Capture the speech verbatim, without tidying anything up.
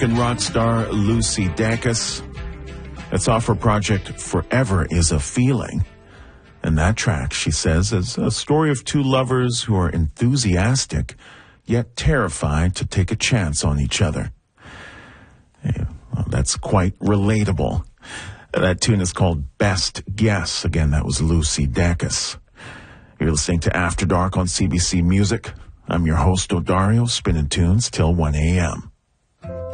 And rock star Lucy Dacus. That's off her project Forever is a Feeling. And that track, she says, is a story of two lovers who are enthusiastic, yet terrified to take a chance on each other. Yeah, well, that's quite relatable. That tune is called Best Guess. Again, that was Lucy Dacus. You're listening to After Dark on C B C Music. I'm your host, Odario, spinning tunes till one a.m.